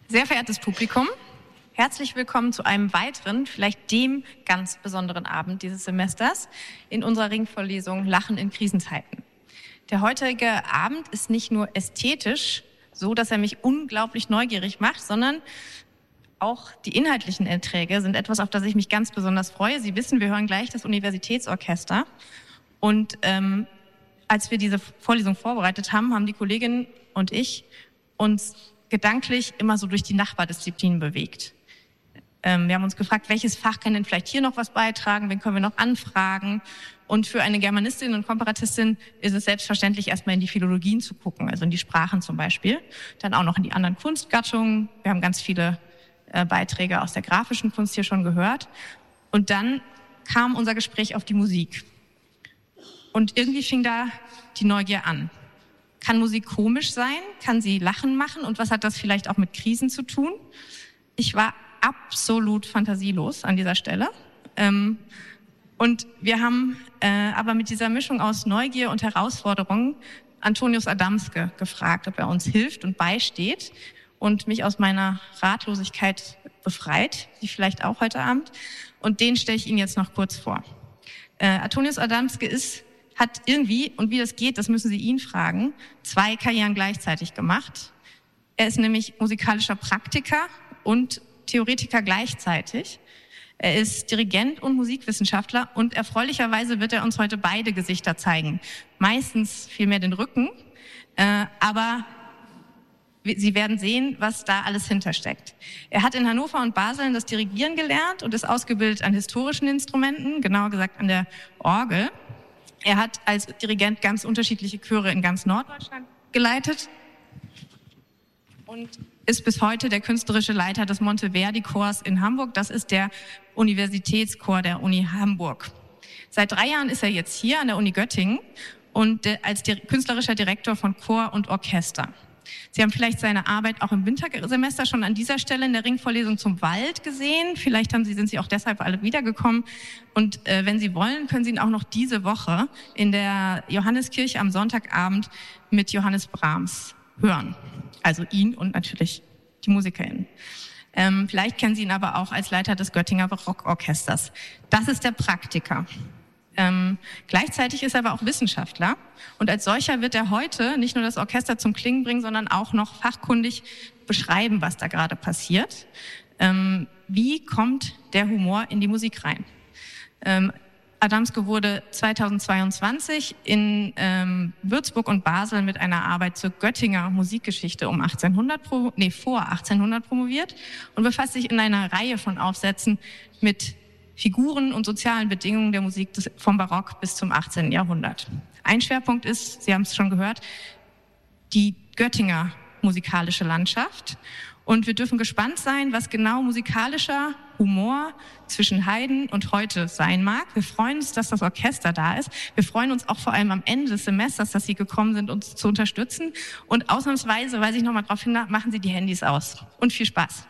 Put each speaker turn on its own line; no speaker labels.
Sehr verehrtes Publikum, herzlich willkommen zu einem weiteren, vielleicht dem ganz besonderen Abend dieses Semesters in unserer Ringvorlesung Lachen in Krisenzeiten. Der heutige Abend ist nicht nur ästhetisch, so dass er mich unglaublich neugierig macht, sondern auch die inhaltlichen Erträge sind etwas, auf das ich mich ganz besonders freue. Sie wissen, wir hören gleich das Universitätsorchester. Und als wir diese Vorlesung vorbereitet haben, haben die Kollegin und ich uns gedanklich immer so durch die Nachbardisziplinen bewegt. Wir haben uns gefragt, welches Fach kann denn vielleicht hier noch was beitragen, wen können wir noch anfragen? Und für eine Germanistin und Komparatistin ist es selbstverständlich, erstmal in die Philologien zu gucken, also in die Sprachen zum Beispiel, dann auch noch in die anderen Kunstgattungen. Wir haben ganz viele Beiträge aus der grafischen Kunst hier schon gehört. Und dann kam unser Gespräch auf die Musik. Und irgendwie fing da die Neugier an. Kann Musik komisch sein? Kann sie Lachen machen? Und was hat das vielleicht auch mit Krisen zu tun? Ich war absolut fantasielos an dieser Stelle. Und wir haben aber mit dieser Mischung aus Neugier und Herausforderungen Antonius Adamske gefragt, ob er uns hilft und beisteht und mich aus meiner Ratlosigkeit befreit, wie vielleicht auch heute Abend. Und den stelle ich Ihnen jetzt noch kurz vor. Antonius Adamske hat irgendwie, und wie das geht, das müssen Sie ihn fragen, 2 Karrieren gleichzeitig gemacht. Er ist nämlich musikalischer Praktiker und Theoretiker gleichzeitig. Er ist Dirigent und Musikwissenschaftler und erfreulicherweise wird er uns heute beide Gesichter zeigen. Meistens vielmehr den Rücken, aber Sie werden sehen, was da alles hintersteckt. Er hat in Hannover und Basel das Dirigieren gelernt und ist ausgebildet an historischen Instrumenten, genauer gesagt an der Orgel. Er hat als Dirigent ganz unterschiedliche Chöre in ganz Norddeutschland geleitet und ist bis heute der künstlerische Leiter des Monteverdi-Chors in Hamburg. Das ist der Universitätschor der Uni Hamburg. Seit 3 Jahren ist er jetzt hier an der Uni Göttingen und als künstlerischer Direktor von Chor und Orchester. Sie haben vielleicht seine Arbeit auch im Wintersemester schon an dieser Stelle in der Ringvorlesung zum Wald gesehen. Vielleicht sind Sie auch deshalb alle wiedergekommen. Und wenn Sie wollen, können Sie ihn auch noch diese Woche in der Johanneskirche am Sonntagabend mit Johannes Brahms hören. Also ihn und natürlich die MusikerInnen. Vielleicht kennen Sie ihn aber auch als Leiter des Göttinger Barockorchesters. Das ist der Praktiker. Gleichzeitig ist er aber auch Wissenschaftler und als solcher wird er heute nicht nur das Orchester zum Klingen bringen, sondern auch noch fachkundig beschreiben, was da gerade passiert. Wie kommt der Humor in die Musik rein? Adamske wurde 2022 in Würzburg und Basel mit einer Arbeit zur Göttinger Musikgeschichte vor 1800 promoviert und befasst sich in einer Reihe von Aufsätzen mit Figuren und sozialen Bedingungen der Musik vom Barock bis zum 18. Jahrhundert. Ein Schwerpunkt ist, Sie haben es schon gehört, die Göttinger musikalische Landschaft. Und wir dürfen gespannt sein, was genau musikalischer Humor zwischen Haydn und heute sein mag. Wir freuen uns, dass das Orchester da ist. Wir freuen uns auch vor allem am Ende des Semesters, dass Sie gekommen sind, uns zu unterstützen. Und ausnahmsweise, weise ich nochmal darauf hin, machen Sie die Handys aus. Und viel Spaß.